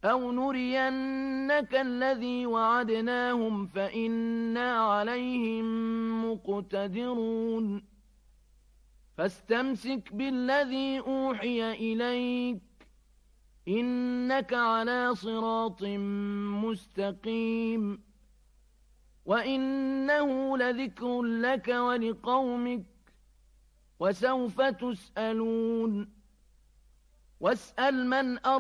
أَوْ نُرِيَنَّكَ الَّذِي وَعَدْنَاهُمْ فَإِنَّا عَلَيْهِم مُّقْتَدِرُونَ فَاسْتَمْسِكْ بِالَّذِي أُوحِيَ إِلَيْكَ ۖ إِنَّكَ عَلَىٰ صِرَاطٍ مُّسْتَقِيمٍ وَإِنَّهُ لَذِكْرٌ لَّكَ وَلِقَوْمِكَ وَسَوْفَ تُسْأَلُونَ وَاسْأَلْ مَنْ